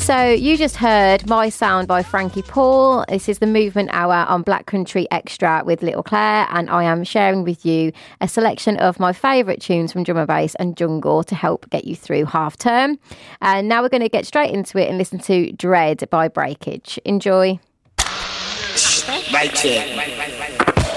So you just heard My Sound by Frankie Paul. This is the Movement Hour on Black Country Extra with Little Claire, and I am sharing with you a selection of my favourite tunes from drum and bass and jungle to help get you through half term. And now we're going to get straight into it and listen to Dread by Breakage. Enjoy. Right here.